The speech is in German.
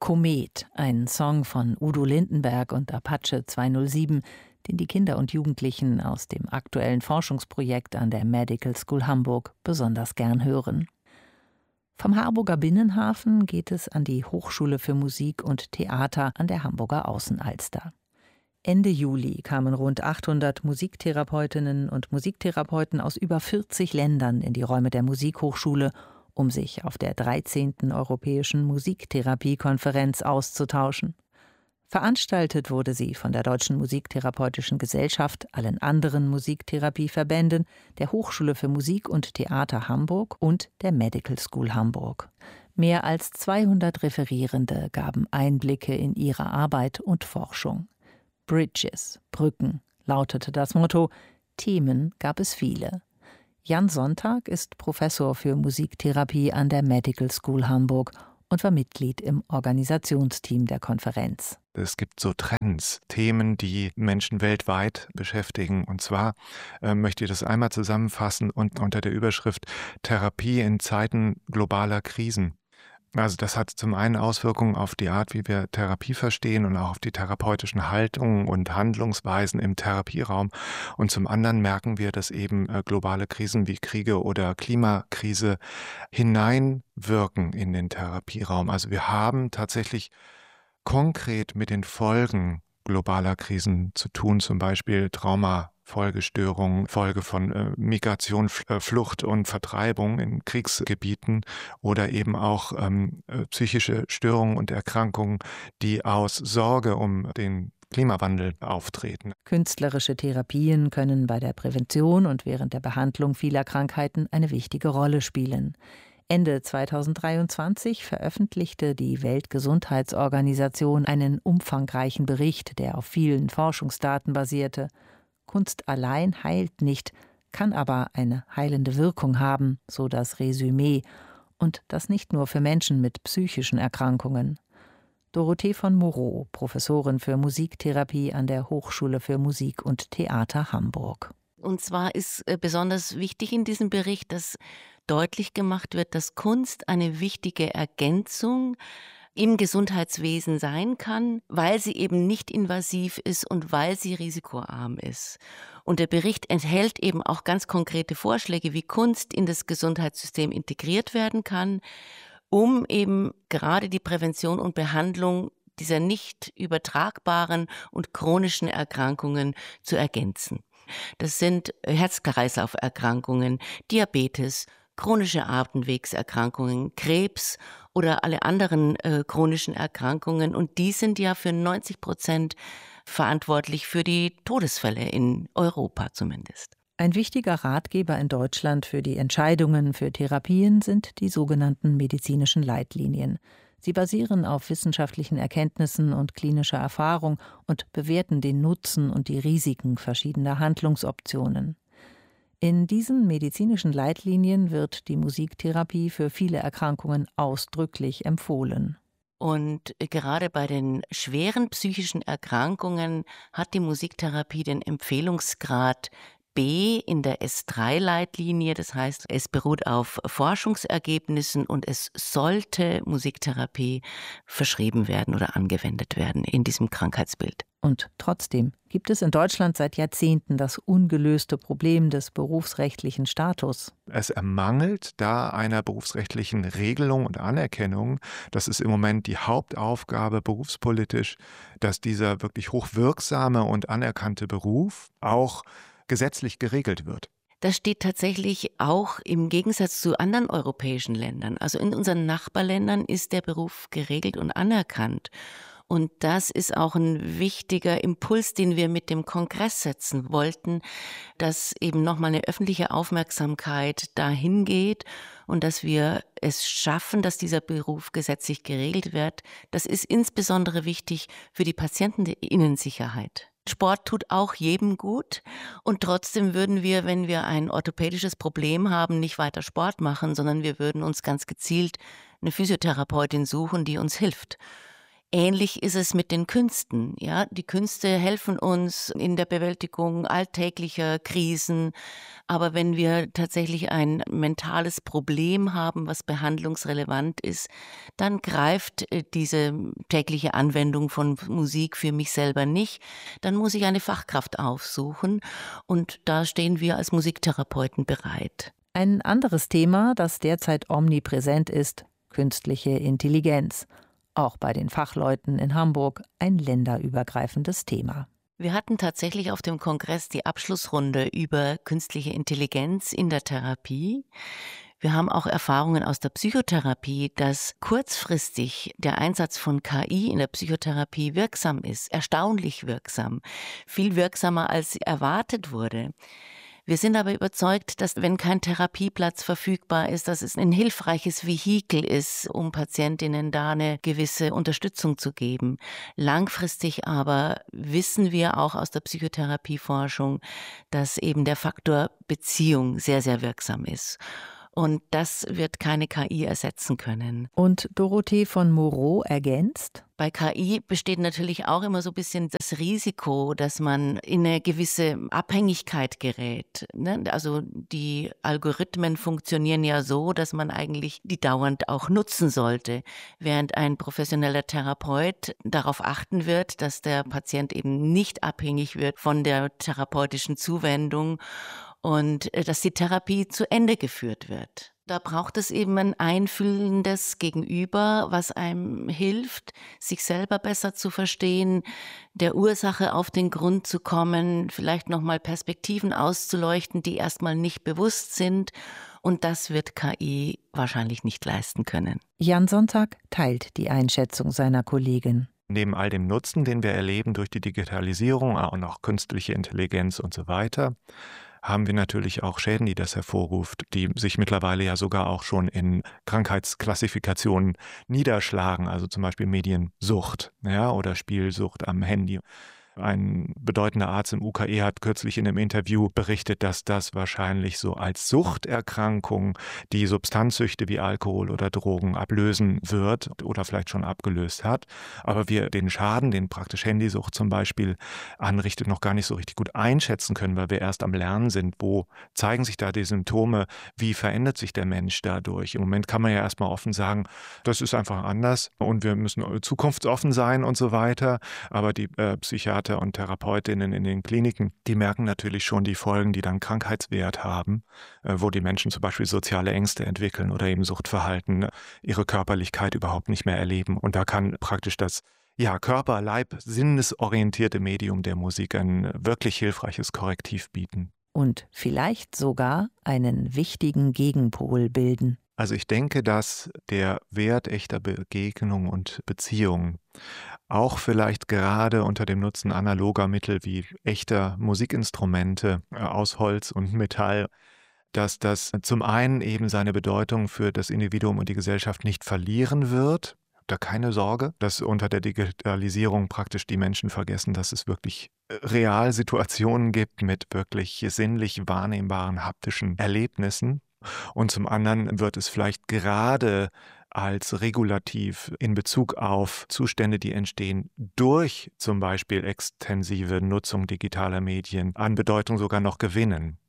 Komet, ein Song von Udo Lindenberg und Apache 207, den die Kinder und Jugendlichen aus dem aktuellen Forschungsprojekt an der Medical School Hamburg besonders gern hören. Vom Harburger Binnenhafen geht es an die Hochschule für Musik und Theater an der Hamburger Außenalster. Ende Juli kamen rund 800 Musiktherapeutinnen und Musiktherapeuten aus über 40 Ländern in die Räume der Musikhochschule, um sich auf der 13. Europäischen Musiktherapiekonferenz auszutauschen. Veranstaltet wurde sie von der Deutschen Musiktherapeutischen Gesellschaft, allen anderen Musiktherapieverbänden, der Hochschule für Musik und Theater Hamburg und der Medical School Hamburg. Mehr als 200 Referierende gaben Einblicke in ihre Arbeit und Forschung. Bridges, Brücken, lautete das Motto. Themen gab es viele. Jan Sonntag ist Professor für Musiktherapie an der Medical School Hamburg und war Mitglied im Organisationsteam der Konferenz. Es gibt so Trends, Themen, die Menschen weltweit beschäftigen. Und zwar möchte ich das einmal zusammenfassen und unter der Überschrift Therapie in Zeiten globaler Krisen. Also das hat zum einen Auswirkungen auf die Art, wie wir Therapie verstehen und auch auf die therapeutischen Haltungen und Handlungsweisen im Therapieraum. Und zum anderen merken wir, dass eben globale Krisen wie Kriege oder Klimakrise hineinwirken in den Therapieraum. Also wir haben tatsächlich konkret mit den Folgen globaler Krisen zu tun, zum Beispiel Folgestörungen, Folge von Migration, Flucht und Vertreibung in Kriegsgebieten oder eben auch psychische Störungen und Erkrankungen, die aus Sorge um den Klimawandel auftreten. Künstlerische Therapien können bei der Prävention und während der Behandlung vieler Krankheiten eine wichtige Rolle spielen. Ende 2023 veröffentlichte die Weltgesundheitsorganisation einen umfangreichen Bericht, der auf vielen Forschungsdaten basierte. Kunst allein heilt nicht, kann aber eine heilende Wirkung haben, so das Resümee. Und das nicht nur für Menschen mit psychischen Erkrankungen. Dorothee von Moreau, Professorin für Musiktherapie an der Hochschule für Musik und Theater Hamburg. Und zwar ist besonders wichtig in diesem Bericht, dass deutlich gemacht wird, dass Kunst eine wichtige Ergänzung im Gesundheitswesen sein kann, weil sie eben nicht invasiv ist und weil sie risikoarm ist. Und der Bericht enthält eben auch ganz konkrete Vorschläge, wie Kunst in das Gesundheitssystem integriert werden kann, um eben gerade die Prävention und Behandlung dieser nicht übertragbaren und chronischen Erkrankungen zu ergänzen. Das sind Herz-Kreislauf-Erkrankungen, Diabetes, chronische Atemwegserkrankungen, Krebs oder alle anderen chronischen Erkrankungen. Und die sind ja für 90% verantwortlich für die Todesfälle in Europa zumindest. Ein wichtiger Ratgeber in Deutschland für die Entscheidungen für Therapien sind die sogenannten medizinischen Leitlinien. Sie basieren auf wissenschaftlichen Erkenntnissen und klinischer Erfahrung und bewerten den Nutzen und die Risiken verschiedener Handlungsoptionen. In diesen medizinischen Leitlinien wird die Musiktherapie für viele Erkrankungen ausdrücklich empfohlen. Und gerade bei den schweren psychischen Erkrankungen hat die Musiktherapie den Empfehlungsgrad B in der S3-Leitlinie. Das heißt, es beruht auf Forschungsergebnissen und es sollte Musiktherapie verschrieben werden oder angewendet werden in diesem Krankheitsbild. Und trotzdem gibt es in Deutschland seit Jahrzehnten das ungelöste Problem des berufsrechtlichen Status. Es ermangelt da einer berufsrechtlichen Regelung und Anerkennung. Das ist im Moment die Hauptaufgabe berufspolitisch, dass dieser wirklich hochwirksame und anerkannte Beruf auch gesetzlich geregelt wird. Das steht tatsächlich auch im Gegensatz zu anderen europäischen Ländern. Also in unseren Nachbarländern ist der Beruf geregelt und anerkannt. Und das ist auch ein wichtiger Impuls, den wir mit dem Kongress setzen wollten, dass eben nochmal eine öffentliche Aufmerksamkeit dahin geht und dass wir es schaffen, dass dieser Beruf gesetzlich geregelt wird. Das ist insbesondere wichtig für die Patienteninnensicherheit. Sport tut auch jedem gut und trotzdem würden wir, wenn wir ein orthopädisches Problem haben, nicht weiter Sport machen, sondern wir würden uns ganz gezielt eine Physiotherapeutin suchen, die uns hilft. Ähnlich ist es mit den Künsten. Ja? Die Künste helfen uns in der Bewältigung alltäglicher Krisen. Aber wenn wir tatsächlich ein mentales Problem haben, was behandlungsrelevant ist, dann greift diese tägliche Anwendung von Musik für mich selber nicht. Dann muss ich eine Fachkraft aufsuchen. Und da stehen wir als Musiktherapeuten bereit. Ein anderes Thema, das derzeit omnipräsent ist: künstliche Intelligenz. Auch bei den Fachleuten in Hamburg ein länderübergreifendes Thema. Wir hatten tatsächlich auf dem Kongress die Abschlussrunde über künstliche Intelligenz in der Therapie. Wir haben auch Erfahrungen aus der Psychotherapie, dass kurzfristig der Einsatz von KI in der Psychotherapie wirksam ist, erstaunlich wirksam, viel wirksamer als erwartet wurde. Wir sind aber überzeugt, dass wenn kein Therapieplatz verfügbar ist, dass es ein hilfreiches Vehikel ist, um Patientinnen da eine gewisse Unterstützung zu geben. Langfristig aber wissen wir auch aus der Psychotherapieforschung, dass eben der Faktor Beziehung sehr, sehr wirksam ist. Und das wird keine KI ersetzen können. Und Dorothee von Moreau ergänzt: Bei KI besteht natürlich auch immer so ein bisschen das Risiko, dass man in eine gewisse Abhängigkeit gerät. Also die Algorithmen funktionieren ja so, dass man eigentlich die dauernd auch nutzen sollte, während ein professioneller Therapeut darauf achten wird, dass der Patient eben nicht abhängig wird von der therapeutischen Zuwendung und dass die Therapie zu Ende geführt wird. Da braucht es eben ein einfühlendes Gegenüber, was einem hilft, sich selber besser zu verstehen, der Ursache auf den Grund zu kommen, vielleicht nochmal Perspektiven auszuleuchten, die erstmal nicht bewusst sind. Und das wird KI wahrscheinlich nicht leisten können. Jan Sonntag teilt die Einschätzung seiner Kollegin. Neben all dem Nutzen, den wir erleben durch die Digitalisierung und auch künstliche Intelligenz und so weiter, haben wir natürlich auch Schäden, die das hervorruft, die sich mittlerweile ja sogar auch schon in Krankheitsklassifikationen niederschlagen, also zum Beispiel Mediensucht, ja, oder Spielsucht am Handy. Ein bedeutender Arzt im UKE hat kürzlich in einem Interview berichtet, dass das wahrscheinlich so als Suchterkrankung die Substanzsüchte wie Alkohol oder Drogen ablösen wird oder vielleicht schon abgelöst hat. Aber wir den Schaden, den praktisch Handysucht zum Beispiel anrichtet, noch gar nicht so richtig gut einschätzen können, weil wir erst am Lernen sind. Wo zeigen sich da die Symptome? Wie verändert sich der Mensch dadurch? Im Moment kann man ja erstmal offen sagen, das ist einfach anders und wir müssen zukunftsoffen sein und so weiter. Aber die Psychiater und Therapeutinnen in den Kliniken, die merken natürlich schon die Folgen, die dann Krankheitswert haben, wo die Menschen zum Beispiel soziale Ängste entwickeln oder eben Suchtverhalten, ihre Körperlichkeit überhaupt nicht mehr erleben. Und da kann praktisch das Körper-, Leib-, sinnesorientierte Medium der Musik ein wirklich hilfreiches Korrektiv bieten. Und vielleicht sogar einen wichtigen Gegenpol bilden. Also ich denke, dass der Wert echter Begegnung und Beziehung auch vielleicht gerade unter dem Nutzen analoger Mittel wie echter Musikinstrumente aus Holz und Metall, dass das zum einen eben seine Bedeutung für das Individuum und die Gesellschaft nicht verlieren wird. Da keine Sorge, dass unter der Digitalisierung praktisch die Menschen vergessen, dass es wirklich real Situationen gibt mit wirklich sinnlich wahrnehmbaren haptischen Erlebnissen. Und zum anderen wird es vielleicht gerade als regulativ in Bezug auf Zustände, die entstehen durch zum Beispiel extensive Nutzung digitaler Medien, an Bedeutung sogar noch gewinnen.